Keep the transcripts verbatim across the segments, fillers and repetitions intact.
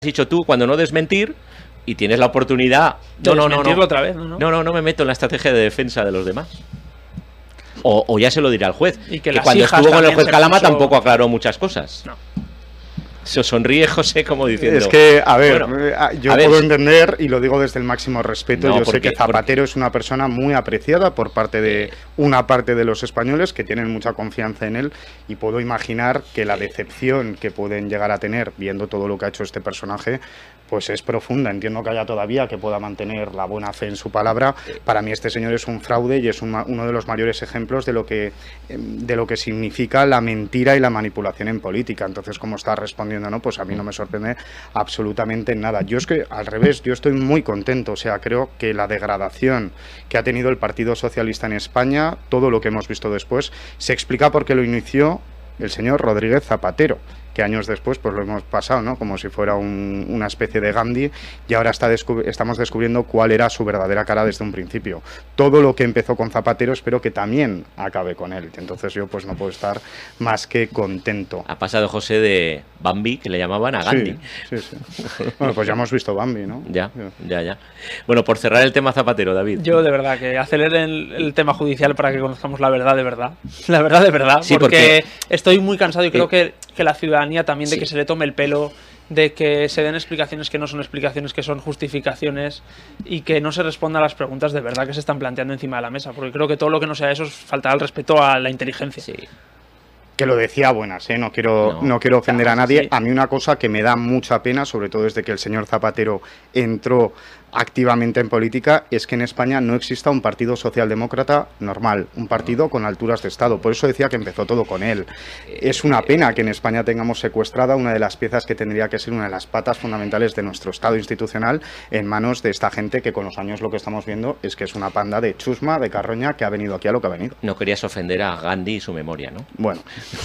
dicho tú, cuando no desmentir y tienes la oportunidad. No, no, no, no. otra vez, ¿no? No, no, no me meto en la estrategia de defensa de los demás. O, o ya se lo dirá al juez. Y que, que cuando estuvo con el juez Calama puso... tampoco aclaró muchas cosas. No. Se sonríe José como diciendo... Es que, a ver, bueno, yo a puedo ver, entender, y lo digo desde el máximo respeto, no, yo porque, sé que Zapatero porque... es una persona muy apreciada por parte de una parte de los españoles que tienen mucha confianza en él, y puedo imaginar que la decepción que pueden llegar a tener viendo todo lo que ha hecho este personaje pues es profunda. Entiendo que haya todavía que pueda mantener la buena fe en su palabra. Para mí este señor es un fraude y es un, uno de los mayores ejemplos de lo que de lo que significa la mentira y la manipulación en política. Entonces, como está respondiendo, ¿no? Pues a mí no me sorprende absolutamente nada. Yo es que, al revés, yo estoy muy contento. O sea, creo que la degradación que ha tenido el Partido Socialista en España, todo lo que hemos visto después, se explica porque lo inició el señor Rodríguez Zapatero, que años después pues lo hemos pasado, ¿no? Como si fuera un, una especie de Gandhi, y ahora está descub- estamos descubriendo cuál era su verdadera cara desde un principio. Todo lo que empezó con Zapatero espero que también acabe con él. Entonces yo pues no puedo estar más que contento. Ha pasado José de Bambi, que le llamaban, a Gandhi. Sí, sí, sí. Bueno, pues ya hemos visto Bambi, ¿no? Ya, ya, ya. Bueno, por cerrar el tema Zapatero, David. Yo de verdad que aceleren el, el tema judicial para que conozcamos la verdad de verdad. La verdad de verdad. Sí, porque, porque estoy muy cansado y creo eh, que, que la ciudadanía también de sí. que se le tome el pelo, de que se den explicaciones que no son explicaciones, que son justificaciones, y que no se responda a las preguntas de verdad que se están planteando encima de la mesa, porque creo que todo lo que no sea eso es faltar al respeto a la inteligencia. Sí. Que lo decía a buenas, ¿eh? No quiero, no, no quiero ofender claro, a nadie. Sí. A mí una cosa que me da mucha pena, sobre todo desde que el señor Zapatero entró activamente en política, es que en España no exista un partido socialdemócrata normal, un partido con alturas de Estado. Por eso decía que empezó todo con él. Es una pena que en España tengamos secuestrada una de las piezas que tendría que ser una de las patas fundamentales de nuestro Estado institucional en manos de esta gente que con los años lo que estamos viendo es que es una panda de chusma, de carroña, que ha venido aquí a lo que ha venido. No querías ofender a Gandhi y su memoria, ¿no? Bueno.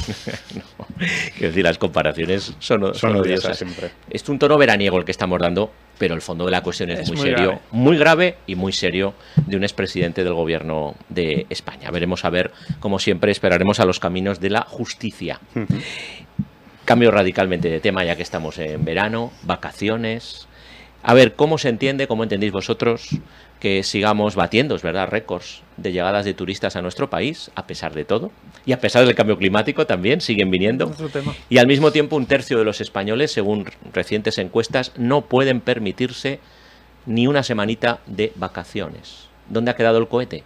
No. Quiero decir, las comparaciones son, son, son odiosas. odiosas siempre. Es un tono veraniego el que estamos dando, pero el fondo de la cuestión es, es muy, muy serio, grave. muy grave y muy serio, de un expresidente del gobierno de España. Veremos a ver, como siempre, esperaremos a los caminos de la justicia. Uh-huh. Cambio radicalmente de tema, ya que estamos en verano, vacaciones. A ver, ¿cómo se entiende, cómo entendéis vosotros que sigamos batiendo, es verdad, récords de llegadas de turistas a nuestro país, a pesar de todo? Y a pesar del cambio climático también siguen viniendo. Y al mismo tiempo un tercio de los españoles, según recientes encuestas, no pueden permitirse ni una semanita de vacaciones. ¿Dónde ha quedado el cohete?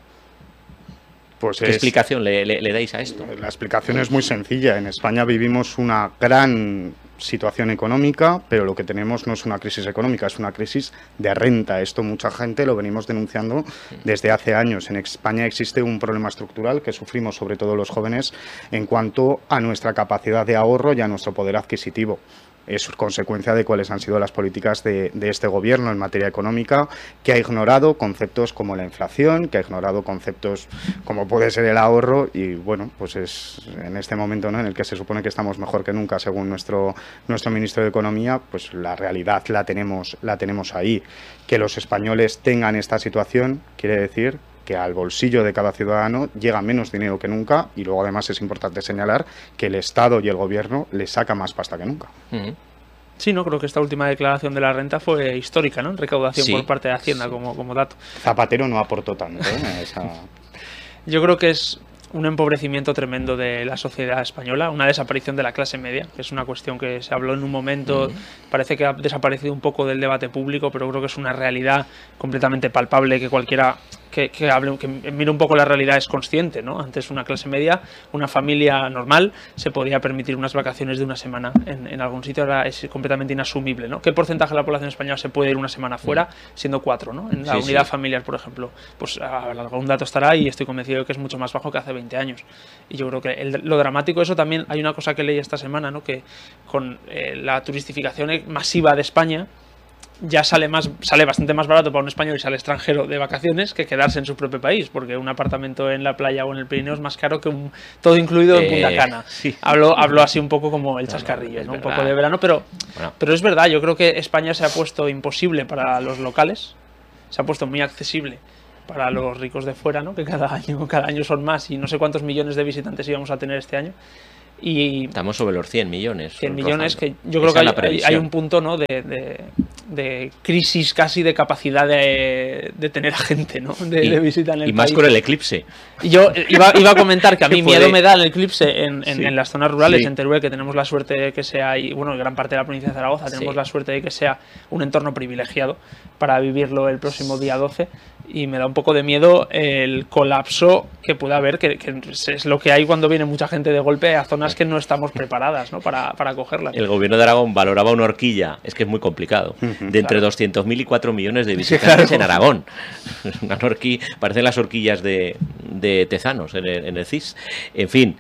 Pues ¿Qué es, explicación le, le, le dais a esto? La explicación es muy sencilla. En España vivimos una gran situación económica, pero lo que tenemos no es una crisis económica, es una crisis de renta. Esto mucha gente lo venimos denunciando desde hace años. En España existe un problema estructural que sufrimos sobre todo los jóvenes en cuanto a nuestra capacidad de ahorro y a nuestro poder adquisitivo. Es consecuencia de cuáles han sido las políticas de, de este gobierno en materia económica, que ha ignorado conceptos como la inflación, que ha ignorado conceptos como puede ser el ahorro, y bueno, pues es en este momento, ¿no?, en el que se supone que estamos mejor que nunca según nuestro, nuestro ministro de Economía, pues la realidad la tenemos, la tenemos ahí. Que los españoles tengan esta situación quiere decir que al bolsillo de cada ciudadano llega menos dinero que nunca, y luego además es importante señalar que el Estado y el Gobierno le saca más pasta que nunca. Uh-huh. Sí, no, creo que esta última declaración de la renta fue histórica, ¿no? Recaudación sí, por parte de Hacienda, sí. como, como dato. Zapatero no aportó tanto, ¿eh? Esa... Yo creo que es un empobrecimiento tremendo de la sociedad española, una desaparición de la clase media, que es una cuestión que se habló en un momento, uh-huh. parece que ha desaparecido un poco del debate público, pero creo que es una realidad completamente palpable que cualquiera que, que, hable, que mire un poco la realidad es consciente, ¿no? Antes una clase media, una familia normal, se podía permitir unas vacaciones de una semana en, en algún sitio, ahora es completamente inasumible, ¿no? ¿Qué porcentaje de la población española se puede ir una semana fuera, uh-huh. siendo cuatro, ¿no? En la sí, unidad sí. familiar, por ejemplo, pues algún dato estará y estoy convencido de que es mucho más bajo que hace veinte años. Y yo creo que el, lo dramático de eso también, hay una cosa que leí esta semana, ¿no?, que con eh, la turistificación masiva de España ya sale más sale bastante más barato para un español irse al extranjero de vacaciones que quedarse en su propio país, porque un apartamento en la playa o en el Pirineo es más caro que un todo incluido en eh, Punta Cana. Sí. Hablo, hablo así un poco como el chascarrillo, no, no, ¿no? Un poco de verano, pero, bueno. pero es verdad, yo creo que España se ha puesto imposible para los locales, se ha puesto muy accesible para los ricos de fuera, ¿no?, que cada año, cada año son más y no sé cuántos millones de visitantes íbamos a tener este año. Y estamos sobre los cien millones. cien millones, rozando. que yo creo Esa que hay, hay, hay un punto, ¿no?, de, de, de crisis casi de capacidad de, de tener a gente, ¿no?, de, y, de visita en el y más país. con el eclipse. Y yo iba, iba a comentar que a mí puede... miedo me da el eclipse en, en, sí. en las zonas rurales, sí. en Teruel, que tenemos la suerte de que sea, y bueno, en gran parte de la provincia de Zaragoza, tenemos sí. la suerte de que sea un entorno privilegiado para vivirlo el próximo día doce, y me da un poco de miedo el colapso que pueda haber, que, que es lo que hay cuando viene mucha gente de golpe a zonas que no estamos preparadas, ¿no?, para, para acogerlas. El gobierno de Aragón valoraba una horquilla, es que es muy complicado, uh-huh, de entre claro. doscientos mil y cuatro millones de visitantes sí, claro. en Aragón. Una horquilla, parecen las horquillas de, de Tezanos en el, en el C I S. En fin,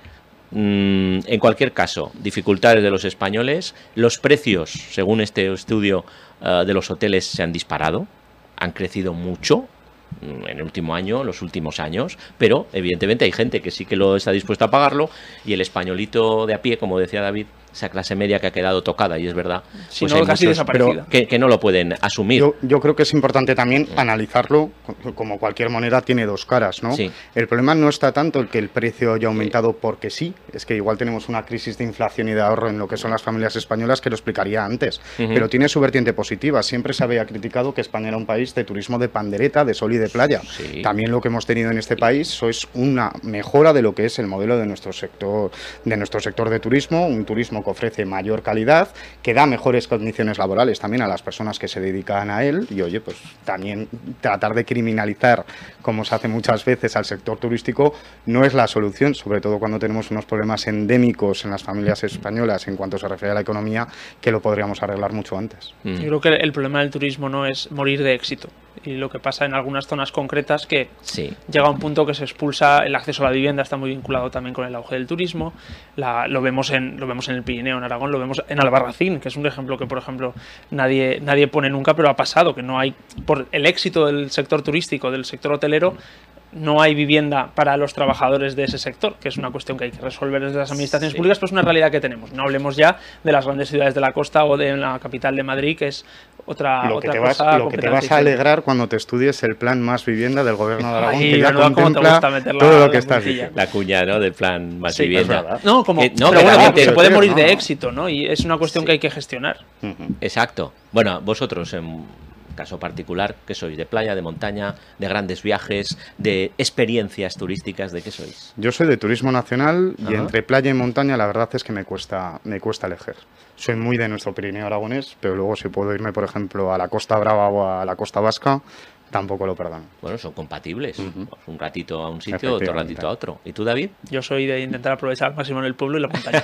mmm, en cualquier caso, dificultades de los españoles. Los precios, según este estudio uh, de los hoteles, se han disparado, han crecido mucho en el último año, los últimos años, pero evidentemente hay gente que sí que lo está dispuesta a pagarlo, y el españolito de a pie, como decía David, esa clase media que ha quedado tocada, y es verdad, si pues no, hay casi muchos desaparecida. Que, que no lo pueden asumir. Yo, yo creo que es importante también mm. analizarlo, como cualquier moneda tiene dos caras, ¿no? Sí. El problema no está tanto el que el precio haya aumentado porque sí, es que igual tenemos una crisis de inflación y de ahorro en lo que son las familias españolas, que lo explicaría antes, uh-huh. pero tiene su vertiente positiva. Siempre se había criticado que España era un país de turismo de pandereta, de sol y de playa. Sí. También lo que hemos tenido en este país es una mejora de lo que es el modelo de nuestro sector, de nuestro sector de turismo, un turismo que ofrece mayor calidad, que da mejores condiciones laborales también a las personas que se dedican a él, y oye, pues también tratar de criminalizar, como se hace muchas veces, al sector turístico no es la solución, sobre todo cuando tenemos unos problemas endémicos en las familias españolas en cuanto se refiere a la economía, que lo podríamos arreglar mucho antes. Mm. Yo creo que el problema del turismo no es morir de éxito, y lo que pasa en algunas zonas concretas que sí. llega a un punto que se expulsa el acceso a la vivienda, está muy vinculado también con el auge del turismo, la, lo vemos en lo vemos en el Pirineo, en Aragón, lo vemos en Albarracín, que es un ejemplo que, por ejemplo, nadie, nadie pone nunca, pero ha pasado, que no hay, por el éxito del sector turístico, del sector hotelero, no hay vivienda para los trabajadores de ese sector, que es una cuestión que hay que resolver desde las administraciones sí. públicas, pero es una realidad que tenemos. No hablemos ya de las grandes ciudades de la costa o de la capital de Madrid, que es otra, lo otra que te cosa. Vas, lo que te vas a alegrar cuando te estudies el plan Más Vivienda del Gobierno de Aragón, Ay, que ya contempla todo lo que estás diciendo. La cuña, ¿no?, del plan Más sí, Vivienda. No, como, que, no, pero bueno, realmente, se puede morir no, de no. éxito, ¿no? Y es una cuestión sí. que hay que gestionar. Uh-huh. Exacto. Bueno, vosotros... en caso particular, ¿qué sois? ¿De playa, de montaña, de grandes viajes, de experiencias turísticas? ¿De qué sois? Yo soy de turismo nacional y Ajá. entre playa y montaña la verdad es que me cuesta, me cuesta elegir. Soy muy de nuestro Pirineo aragonés, pero luego si puedo irme, por ejemplo, a la Costa Brava o a la Costa Vasca, tampoco lo perdono. Bueno, son compatibles. Uh-huh. Un ratito a un sitio, otro ratito a otro. ¿Y tú, David? Yo soy de intentar aprovechar al máximo en el pueblo y la montaña.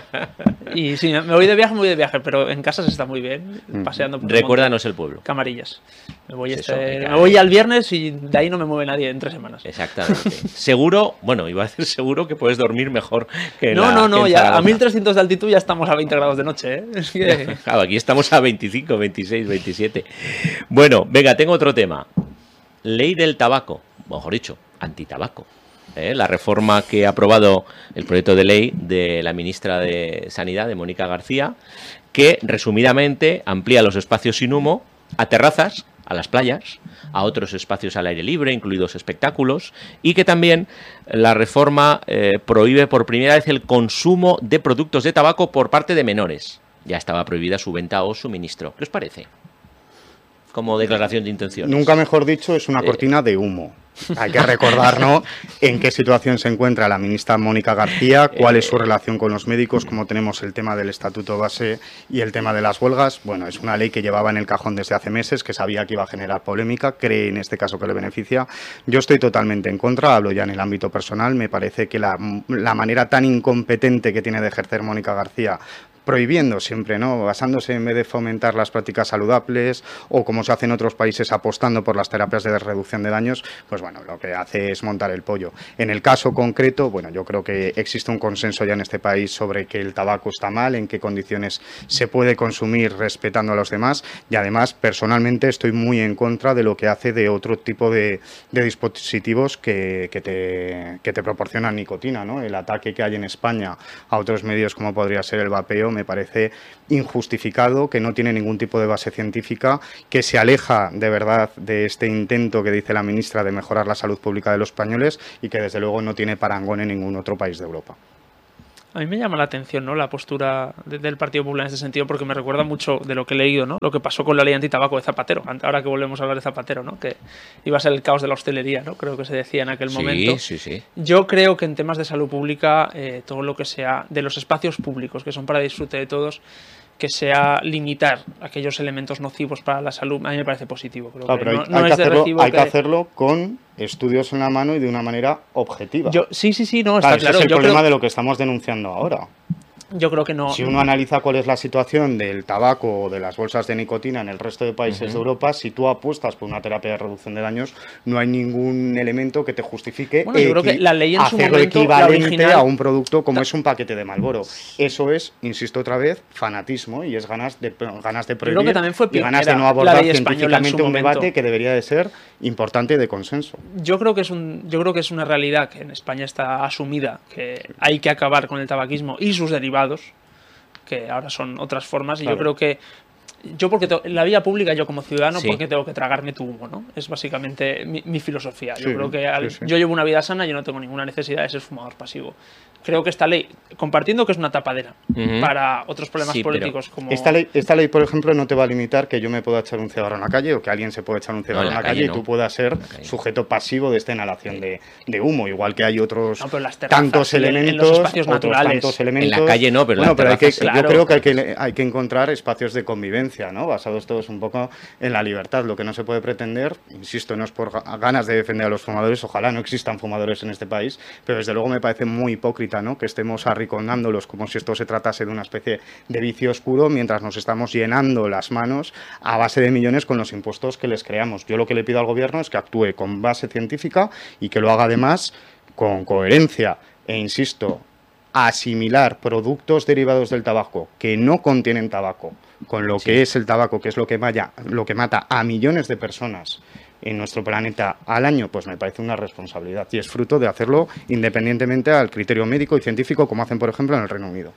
Y sí, me voy de viaje, me voy de viaje, pero en casa se está muy bien, paseando por Recuérdanos el pueblo. Camarillas. Me voy, pues este, eso, me voy al viernes y de ahí no me mueve nadie en tres semanas. Exactamente. Seguro, bueno, iba a decir seguro que puedes dormir mejor que en No, la, no, no, que en ya Zaragoza. A mil trescientos de altitud ya estamos a veinte grados de noche, ¿eh? Es que... Claro, aquí estamos a veinticinco, veintiséis, veintisiete. Bueno, venga, tengo otro tema. Ley del tabaco, mejor dicho, antitabaco. ¿Eh? La reforma que ha aprobado el proyecto de ley de la ministra de Sanidad, de Mónica García, que resumidamente amplía los espacios sin humo a terrazas, a las playas, a otros espacios al aire libre, incluidos espectáculos, y que también la reforma eh, prohíbe por primera vez el consumo de productos de tabaco por parte de menores. Ya estaba prohibida su venta o suministro. ¿Qué os parece? Como declaración de intenciones. Nunca mejor dicho, es una cortina de humo. Hay que recordarnos en qué situación se encuentra la ministra Mónica García, cuál es su relación con los médicos, cómo tenemos el tema del estatuto base y el tema de las huelgas. Bueno, es una ley que llevaba en el cajón desde hace meses, que sabía que iba a generar polémica, cree en este caso que le beneficia. Yo estoy totalmente en contra, hablo ya en el ámbito personal, me parece que la, la manera tan incompetente que tiene de ejercer Mónica García, prohibiendo siempre, ¿no?, basándose en vez de fomentar las prácticas saludables o como se hace en otros países apostando por las terapias de reducción de daños, pues bueno, lo que hace es montar el pollo. En el caso concreto, bueno, yo creo que existe un consenso ya en este país sobre que el tabaco está mal, en qué condiciones se puede consumir respetando a los demás, y además personalmente estoy muy en contra de lo que hace de otro tipo de, de dispositivos que, que, te, que te proporcionan nicotina, ¿no? El ataque que hay en España a otros medios como podría ser el vapeo me parece injustificado, que no tiene ningún tipo de base científica, que se aleja de verdad de este intento que dice la ministra de mejorar la salud pública de los españoles y que desde luego no tiene parangón en ningún otro país de Europa. A mí me llama la atención, ¿no?, la postura de, del Partido Popular en este sentido, porque me recuerda mucho de lo que he leído, ¿no?, lo que pasó con la ley antitabaco de Zapatero, ahora que volvemos a hablar de Zapatero, ¿no?, que iba a ser el caos de la hostelería, ¿no?, creo que se decía en aquel sí, momento. Sí, sí. Yo creo que en temas de salud pública, eh, todo lo que sea de los espacios públicos, que son para disfrute de todos, que sea limitar aquellos elementos nocivos para la salud, a mí me parece positivo. Creo claro, que pero no, hay, no hay, es que de hacerlo, recibo hay que que... hacerlo con estudios en la mano y de una manera objetiva. Yo, sí, sí, sí, no, claro, está ese claro. es el yo problema creo... de lo que estamos denunciando ahora. Yo creo que no. Si uno analiza cuál es la situación del tabaco o de las bolsas de nicotina en el resto de países uh-huh. de Europa, si tú apuestas por una terapia de reducción de daños, no hay ningún elemento que te justifique bueno, yo creo que la ley en su hacerlo momento, equivalente la original... a un producto como es un paquete de Marlboro. Eso es, insisto otra vez, fanatismo y es ganas de ganas de prohibir creo que también fue y ganas de no abordar científicamente un debate que debería de ser importante y de consenso. Yo creo que es un, yo creo que es una realidad que en España está asumida, que hay que acabar con el tabaquismo y sus derivados, que ahora son otras formas, y claro. yo creo que yo porque te, en la vía pública, yo como ciudadano, sí. porque tengo que tragarme tu humo, ¿no? Es básicamente mi, mi filosofía. Yo sí, creo que al, sí, sí. yo llevo una vida sana, yo no tengo ninguna necesidad de ser fumador pasivo. Creo que esta ley, compartiendo que es una tapadera uh-huh. para otros problemas sí, políticos como... Esta ley, esta ley, por ejemplo, no te va a limitar que yo me pueda echar un cigarro en la calle o que alguien se pueda echar un cigarro no, en la, en la calle, calle no. y tú puedas ser sujeto pasivo de esta inhalación sí. de, de humo, igual que hay otros no, terrazas, tantos elementos, en los espacios naturales. Tantos elementos. En la calle no, pero bueno, pero hay que, claro. yo creo que hay, que hay que encontrar espacios de convivencia, ¿no? Basados todos un poco en la libertad. Lo que no se puede pretender, insisto, no es por ganas de defender a los fumadores, ojalá no existan fumadores en este país, pero desde luego me parece muy hipócrita, ¿no?, que estemos arriconándolos como si esto se tratase de una especie de vicio oscuro mientras nos estamos llenando las manos a base de millones con los impuestos que les creamos. Yo lo que le pido al gobierno es que actúe con base científica y que lo haga además con coherencia e insisto, asimilar productos derivados del tabaco que no contienen tabaco con lo sí. que es el tabaco, que es lo que, vaya, lo que mata a millones de personas en nuestro planeta al año, pues me parece una responsabilidad y es fruto de hacerlo independientemente al criterio médico y científico, como hacen, por ejemplo, en el Reino Unido.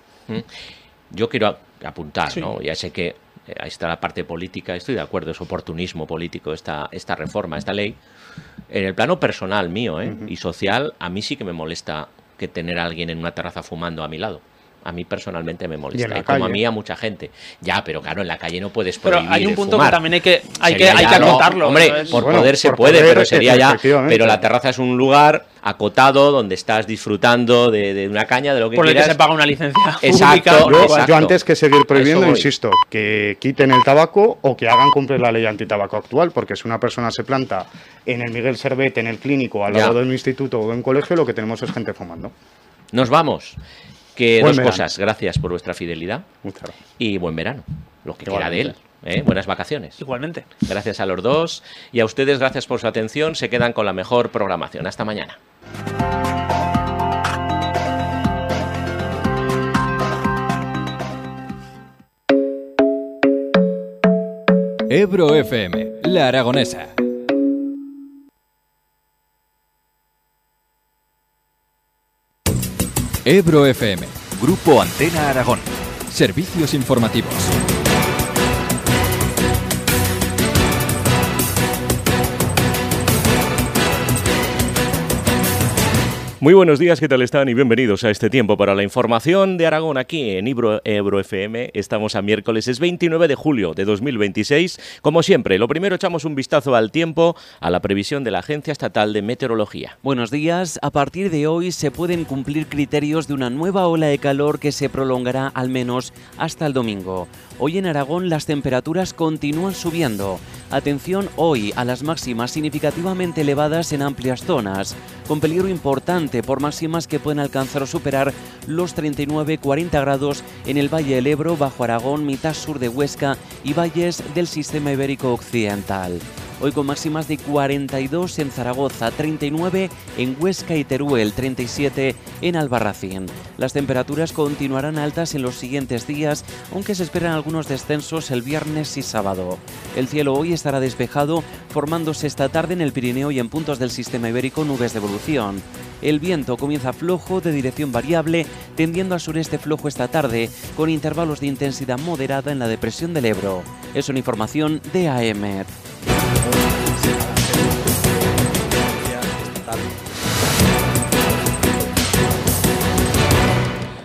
Yo quiero apuntar, sí. ¿no? Ya sé que ahí está la parte política, estoy de acuerdo, es oportunismo político esta, esta reforma, esta ley. En el plano personal mío ¿eh? uh-huh. y social, a mí sí que me molesta que tener a alguien en una terraza fumando a mi lado. A mí personalmente me molesta. Y, y como a mí a mucha gente. Ya, pero claro, en la calle no puedes prohibir Pero hay un punto fumar. que también hay que, hay que, hay que acotarlo. No, hombre, ¿no? por bueno, poder se por puede, poder, pero sería ya... Pero la sí. terraza es un lugar acotado donde estás disfrutando de, de una caña, de lo que por quieras. Por el que se paga una licencia exacto, pública. Yo, exacto. yo antes que seguir prohibiendo, insisto, que quiten el tabaco o que hagan cumplir la ley antitabaco actual, porque si una persona se planta en el Miguel Servet, en el clínico, al lado ya. de un instituto o de un colegio, lo que tenemos es gente fumando. Nos vamos. Que buen dos verano. cosas, gracias por vuestra fidelidad. Muchas gracias. Y buen verano, lo que Igualmente. queda de él. ¿eh? Buenas vacaciones. Igualmente. Gracias a los dos y a ustedes gracias por su atención. Se quedan con la mejor programación. Hasta mañana. Ebro F M, La Aragonesa. Ebro F M, Grupo Antena Aragón. Servicios informativos. Muy buenos días, ¿qué tal están? Y bienvenidos a este tiempo para la información de Aragón aquí en Ebro, Ebro F M. Estamos a miércoles, es veintinueve de julio de dos mil veintiséis. Como siempre, lo primero echamos un vistazo al tiempo, a la previsión de la Agencia Estatal de Meteorología. Buenos días. A partir de hoy se pueden cumplir criterios de una nueva ola de calor que se prolongará al menos hasta el domingo. Hoy en Aragón las temperaturas continúan subiendo. Atención hoy a las máximas significativamente elevadas en amplias zonas, con peligro importante por máximas que pueden alcanzar o superar los treinta y nueve a cuarenta grados en el Valle del Ebro, Bajo Aragón, mitad sur de Huesca y valles del Sistema Ibérico Occidental. Hoy con máximas de cuarenta y dos en Zaragoza, treinta y nueve en Huesca y Teruel, treinta y siete en Albarracín. Las temperaturas continuarán altas en los siguientes días, aunque se esperan algunos descensos el viernes y sábado. El cielo hoy estará despejado, formándose esta tarde en el Pirineo y en puntos del Sistema Ibérico nubes de evolución. El viento comienza flojo, de dirección variable, tendiendo al sureste flojo esta tarde, con intervalos de intensidad moderada en la depresión del Ebro. Es una información de A E M E T.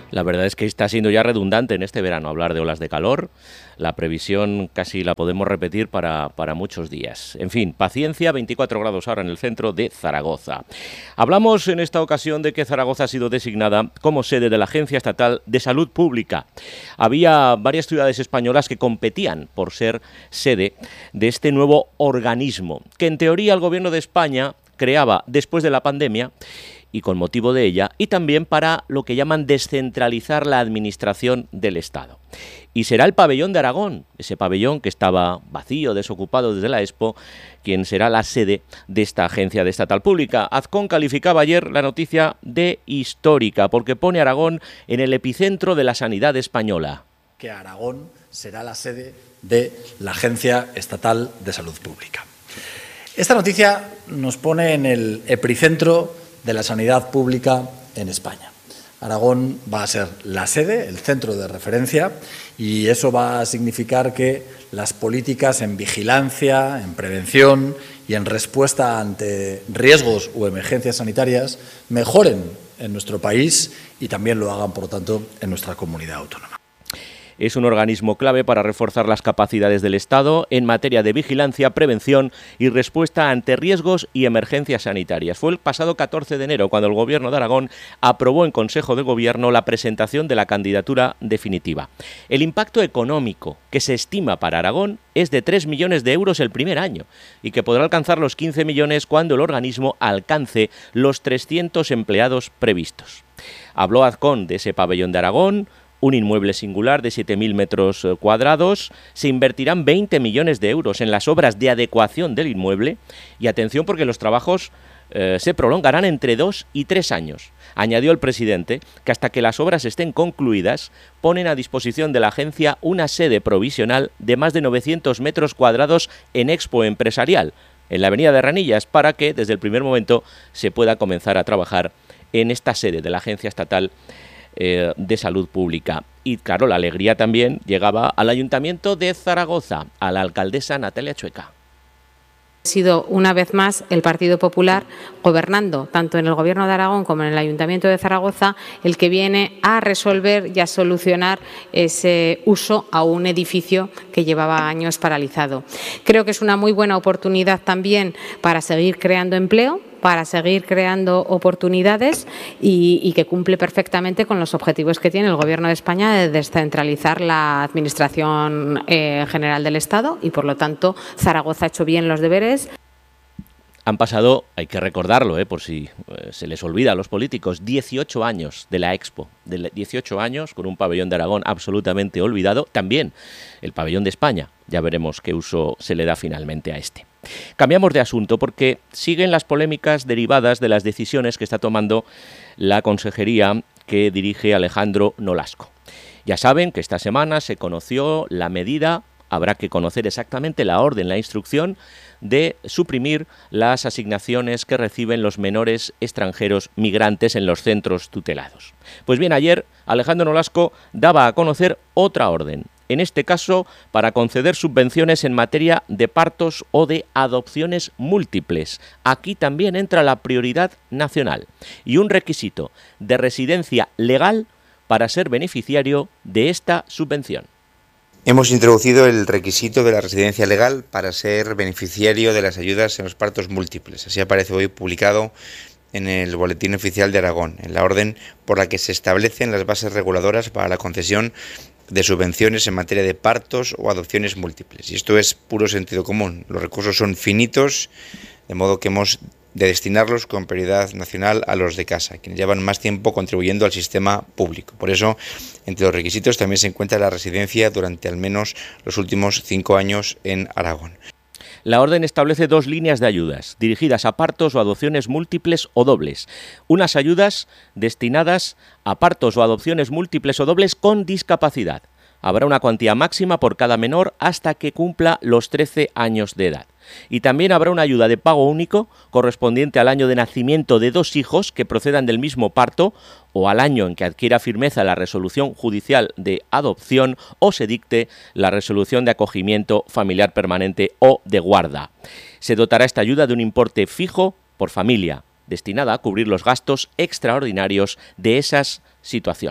La verdad es que está siendo ya redundante en este verano hablar de olas de calor. La previsión casi la podemos repetir para, para muchos días. En fin, paciencia, veinticuatro grados ahora en el centro de Zaragoza. Hablamos en esta ocasión de que Zaragoza ha sido designada como sede de la Agencia Estatal de Salud Pública. Había varias ciudades españolas que competían por ser sede de este nuevo organismo, que en teoría el Gobierno de España creaba después de la pandemia y con motivo de ella, y también para lo que llaman descentralizar la administración del Estado. Y será el pabellón de Aragón, ese pabellón que estaba vacío, desocupado desde la Expo, quien será la sede de esta agencia de estatal pública. Azcón calificaba ayer la noticia de histórica, porque pone a Aragón en el epicentro de la sanidad española. Que Aragón será la sede de la Agencia Estatal de Salud Pública. Esta noticia nos pone en el epicentro de la sanidad pública en España. Aragón va a ser la sede, el centro de referencia, y eso va a significar que las políticas en vigilancia, en prevención y en respuesta ante riesgos o emergencias sanitarias mejoren en nuestro país y también lo hagan, por lo tanto, en nuestra comunidad autónoma. Es un organismo clave para reforzar las capacidades del Estado en materia de vigilancia, prevención y respuesta ante riesgos y emergencias sanitarias. Fue el pasado catorce de enero cuando el Gobierno de Aragón aprobó en Consejo de Gobierno la presentación de la candidatura definitiva. El impacto económico que se estima para Aragón es de tres millones de euros el primer año y que podrá alcanzar los quince millones cuando el organismo alcance los trescientos empleados previstos. Habló Azcón de ese pabellón de Aragón, un inmueble singular de siete mil metros cuadrados. Se invertirán veinte millones de euros en las obras de adecuación del inmueble y atención porque los trabajos eh, se prolongarán entre dos y tres años. Añadió el presidente que hasta que las obras estén concluidas ponen a disposición de la agencia una sede provisional de más de novecientos metros cuadrados en Expo Empresarial, en la avenida de Ranillas, para que desde el primer momento se pueda comenzar a trabajar en esta sede de la Agencia Estatal de Salud Pública. Y claro, la alegría también llegaba al Ayuntamiento de Zaragoza, a la alcaldesa Natalia Chueca. Ha sido una vez más el Partido Popular gobernando, tanto en el Gobierno de Aragón como en el Ayuntamiento de Zaragoza, el que viene a resolver y a solucionar ese uso a un edificio que llevaba años paralizado. Creo que es una muy buena oportunidad también para seguir creando empleo, para seguir creando oportunidades y, y que cumple perfectamente con los objetivos que tiene el Gobierno de España de descentralizar la Administración eh, General del Estado y, por lo tanto, Zaragoza ha hecho bien los deberes. Han pasado, hay que recordarlo, eh, por si eh, se les olvida a los políticos, dieciocho años de la Expo, de dieciocho años con un pabellón de Aragón absolutamente olvidado, también el pabellón de España. Ya veremos qué uso se le da finalmente a este. Cambiamos de asunto porque siguen las polémicas derivadas de las decisiones que está tomando la consejería que dirige Alejandro Nolasco. Ya saben que esta semana se conoció la medida, habrá que conocer exactamente la orden, la instrucción de suprimir las asignaciones que reciben los menores extranjeros migrantes en los centros tutelados. Pues bien, ayer Alejandro Nolasco daba a conocer otra orden, en este caso para conceder subvenciones en materia de partos o de adopciones múltiples. Aquí también entra la prioridad nacional y un requisito de residencia legal para ser beneficiario de esta subvención. Hemos introducido el requisito de la residencia legal para ser beneficiario de las ayudas en los partos múltiples. Así aparece hoy publicado en el Boletín Oficial de Aragón, en la orden por la que se establecen las bases reguladoras para la concesión de subvenciones en materia de partos o adopciones múltiples. Y esto es puro sentido común. Los recursos son finitos, de modo que hemos de destinarlos con prioridad nacional a los de casa, quienes llevan más tiempo contribuyendo al sistema público. Por eso, entre los requisitos también se encuentra la residencia durante al menos los últimos cinco años en Aragón. La orden establece dos líneas de ayudas, dirigidas a partos o adopciones múltiples o dobles. Unas ayudas destinadas a partos o adopciones múltiples o dobles con discapacidad. Habrá una cuantía máxima por cada menor hasta que cumpla los trece años de edad. Y también habrá una ayuda de pago único correspondiente al año de nacimiento de dos hijos que procedan del mismo parto o al año en que adquiera firmeza la resolución judicial de adopción o se dicte la resolución de acogimiento familiar permanente o de guarda. Se dotará esta ayuda de un importe fijo por familia, destinada a cubrir los gastos extraordinarios de esas situaciones.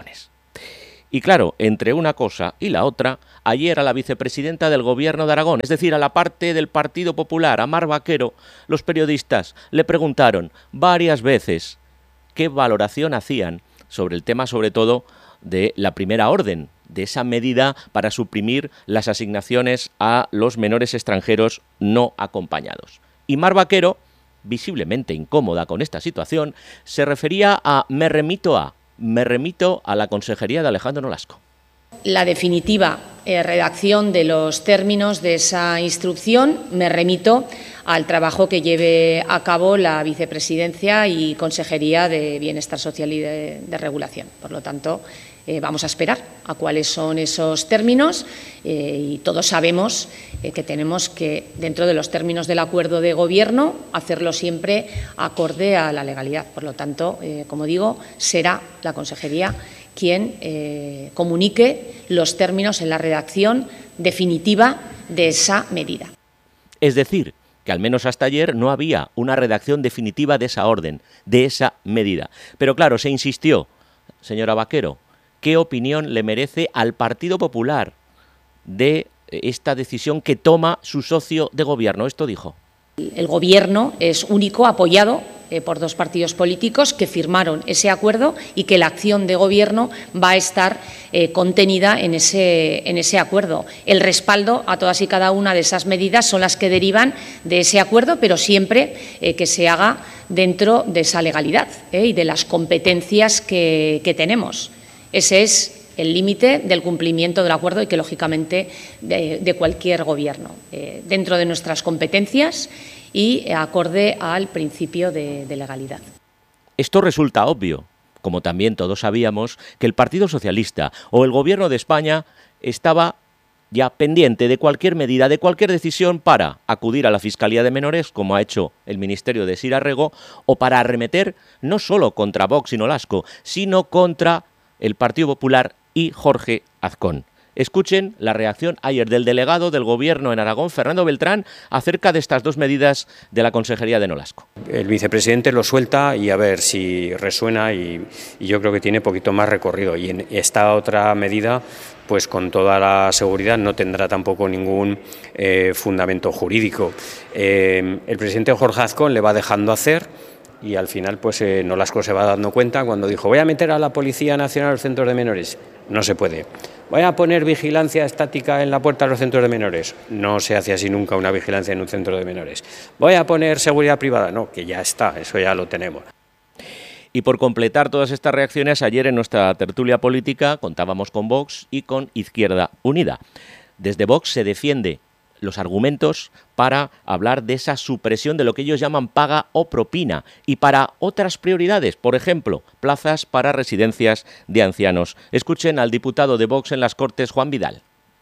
Y claro, entre una cosa y la otra, ayer a la vicepresidenta del Gobierno de Aragón, es decir, a la parte del Partido Popular, a Mar Vaquero, los periodistas le preguntaron varias veces qué valoración hacían sobre el tema, sobre todo, de la primera orden, de esa medida para suprimir las asignaciones a los menores extranjeros no acompañados. Y Mar Vaquero, visiblemente incómoda con esta situación, se refería a me remito a, me remito a la consejería de Alejandro Nolasco. La definitiva eh, redacción de los términos de esa instrucción me remito al trabajo que lleve a cabo la Vicepresidencia y Consejería de Bienestar Social y de, de Regulación. Por lo tanto, eh, vamos a esperar a cuáles son esos términos eh, y todos sabemos eh, que tenemos que, dentro de los términos del acuerdo de Gobierno, hacerlo siempre acorde a la legalidad. Por lo tanto, eh, como digo, será la Consejería quien eh, comunique los términos en la redacción definitiva de esa medida. Es decir, que al menos hasta ayer no había una redacción definitiva de esa orden, de esa medida. Pero claro, se insistió, señora Vaquero, ¿qué opinión le merece al Partido Popular de esta decisión que toma su socio de gobierno? Esto dijo. El Gobierno es único, apoyado eh, por dos partidos políticos que firmaron ese acuerdo y que la acción de Gobierno va a estar eh, contenida en ese, en ese acuerdo. El respaldo a todas y cada una de esas medidas son las que derivan de ese acuerdo, pero siempre eh, que se haga dentro de esa legalidad eh, y de las competencias que, que tenemos. Ese es el límite del cumplimiento del acuerdo y que, lógicamente, de, de cualquier Gobierno, eh, dentro de nuestras competencias y acorde al principio de, de legalidad. Esto resulta obvio, como también todos sabíamos que el Partido Socialista o el Gobierno de España estaba ya pendiente de cualquier medida, de cualquier decisión para acudir a la Fiscalía de Menores, como ha hecho el Ministerio de Sira Rego, o para arremeter no solo contra Vox y Nolasco, sino contra el Partido Popular y Jorge Azcón. Escuchen la reacción ayer del delegado del Gobierno en Aragón, Fernando Beltrán, acerca de estas dos medidas de la Consejería de Nolasco. El vicepresidente lo suelta y a ver si resuena y, y yo creo que tiene poquito más recorrido. Y en esta otra medida, pues con toda la seguridad no tendrá tampoco ningún eh, fundamento jurídico. Eh, el presidente Jorge Azcón le va dejando hacer. Y al final, pues eh, Nolasco se va dando cuenta cuando dijo: voy a meter a la Policía Nacional a los centros de menores. No se puede. Voy a poner vigilancia estática en la puerta de los centros de menores. No se hace así nunca una vigilancia en un centro de menores. Voy a poner seguridad privada. No, que ya está, eso ya lo tenemos. Y por completar todas estas reacciones, ayer en nuestra tertulia política contábamos con Vox y con Izquierda Unida. Desde Vox se defiende los argumentos para hablar de esa supresión de lo que ellos llaman paga o propina y para otras prioridades, por ejemplo, plazas para residencias de ancianos. Escuchen al diputado de Vox en las Cortes, Juan Vidal.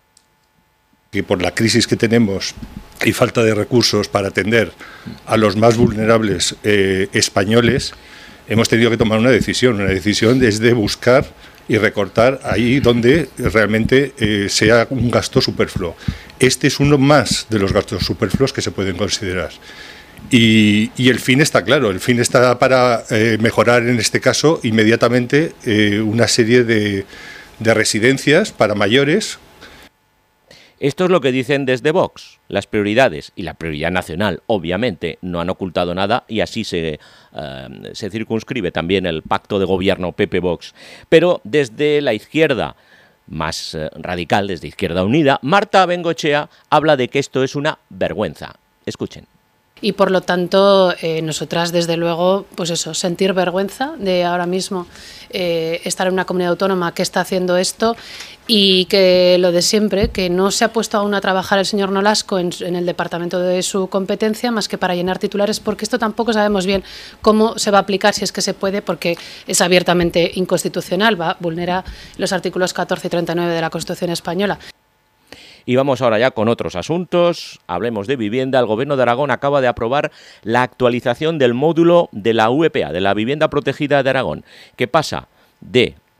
Que por la crisis que tenemos y falta de recursos para atender a los más vulnerables eh, españoles, hemos tenido que tomar una decisión. Una decisión es de buscar y recortar ahí donde realmente eh, sea un gasto superfluo. Este es uno más de los gastos superfluos que se pueden considerar. Y, y el fin está claro, el fin está para eh, mejorar en este caso inmediatamente eh, una serie de, de residencias para mayores. Esto es lo que dicen desde Vox. Las prioridades, y la prioridad nacional, obviamente, no han ocultado nada y así se, uh, se circunscribe también el pacto de gobierno P P-Vox. Pero desde la izquierda más uh, radical, desde Izquierda Unida, Marta Bengoechea habla de que esto es una vergüenza. Escuchen. Y por lo tanto, eh, nosotras desde luego, pues eso, sentir vergüenza de ahora mismo eh, estar en una comunidad autónoma que está haciendo esto y que lo de siempre, que no se ha puesto aún a trabajar el señor Nolasco en, en el departamento de su competencia más que para llenar titulares, porque esto tampoco sabemos bien cómo se va a aplicar, si es que se puede, porque es abiertamente inconstitucional, va, vulnera los artículos catorce y treinta y nueve de la Constitución española. Y vamos ahora ya con otros asuntos. Hablemos de vivienda. El Gobierno de Aragón acaba de aprobar la actualización del módulo de la U E P A, de la Vivienda Protegida de Aragón, que pasa de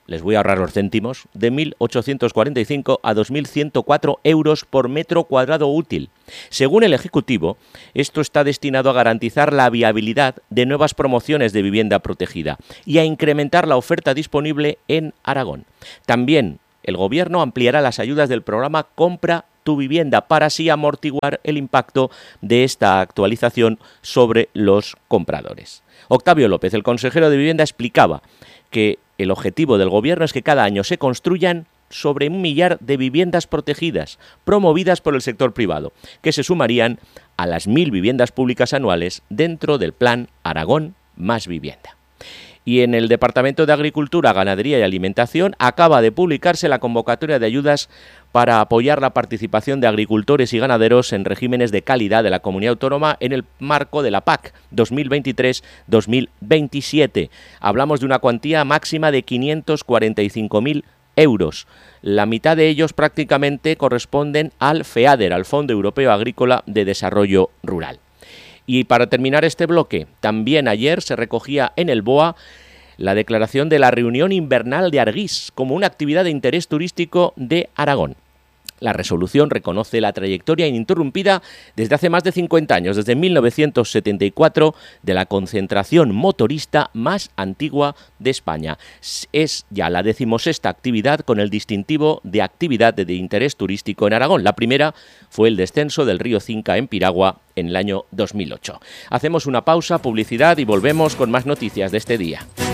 les voy a ahorrar los céntimos, de mil ochocientos cuarenta y cinco a dos mil ciento cuatro euros por metro cuadrado útil. Según el Ejecutivo, esto está destinado a garantizar la viabilidad de nuevas promociones de vivienda protegida y a incrementar la oferta disponible en Aragón. También el Gobierno ampliará las ayudas del programa Compra tu vivienda para así amortiguar el impacto de esta actualización sobre los compradores. Octavio López, el consejero de Vivienda, explicaba que el objetivo del Gobierno es que cada año se construyan sobre un millar de viviendas protegidas promovidas por el sector privado, que se sumarían a las mil viviendas públicas anuales dentro del Plan Aragón Más Vivienda. Y en el Departamento de Agricultura, Ganadería y Alimentación acaba de publicarse la convocatoria de ayudas para apoyar la participación de agricultores y ganaderos en regímenes de calidad de la Comunidad Autónoma en el marco de la P A C dos mil veintitrés dos mil veintisiete. Hablamos de una cuantía máxima de quinientos cuarenta y cinco mil euros. La mitad de ellos prácticamente corresponden al FEADER, al Fondo Europeo Agrícola de Desarrollo Rural. Y para terminar este bloque, también ayer se recogía en el B O A la declaración de la reunión invernal de Arguís como una actividad de interés turístico de Aragón. La resolución reconoce la trayectoria ininterrumpida desde hace más de cincuenta años, desde mil novecientos setenta y cuatro, de la concentración motorista más antigua de España. Es ya la decimosexta actividad con el distintivo de actividad de interés turístico en Aragón. La primera fue el descenso del río Cinca en Piragua en el año dos mil ocho. Hacemos una pausa, publicidad y volvemos con más noticias de este día.